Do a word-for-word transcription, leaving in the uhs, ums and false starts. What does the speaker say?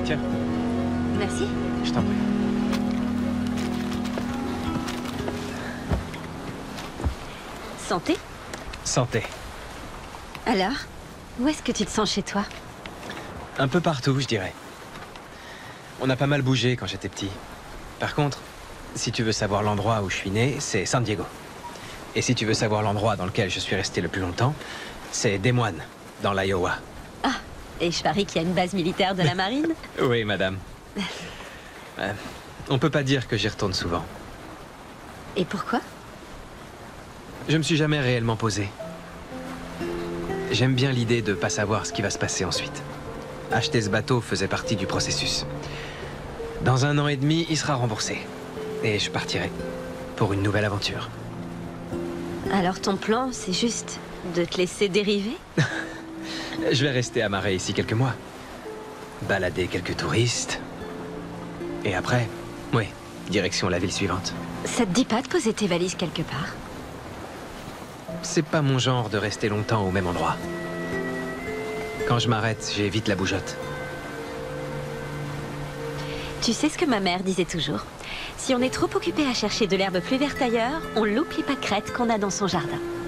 Tiens, Merci. je t'en prie. Santé. Santé. Alors, où est-ce que tu te sens chez toi? Un peu partout, je dirais. On a pas mal bougé quand j'étais petit. Par contre, si tu veux savoir l'endroit où je suis né, c'est San Diego. Et si tu veux savoir l'endroit dans lequel je suis resté le plus longtemps, c'est Des Moines, dans l'Iowa. Ah, et je parie qu'il y a une base militaire de la marine. Oui, madame. Euh, on peut pas dire que j'y retourne souvent. Et pourquoi? Je me suis jamais réellement posé. J'aime bien l'idée de pas savoir ce qui va se passer ensuite. Acheter ce bateau faisait partie du processus. Dans un an et demi, il sera remboursé. Et je partirai pour une nouvelle aventure. Alors ton plan, c'est juste de te laisser dériver? Je vais rester amarré ici quelques mois. Balader quelques touristes. Et après, oui, direction la ville suivante. Ça te dit pas de poser tes valises quelque part? C'est pas mon genre de rester longtemps au même endroit. Quand je m'arrête, j'évite la bougeotte. Tu sais ce que ma mère disait toujours? Si on est trop occupé à chercher de l'herbe plus verte ailleurs, on loupe les pâquerettes qu'on a dans son jardin.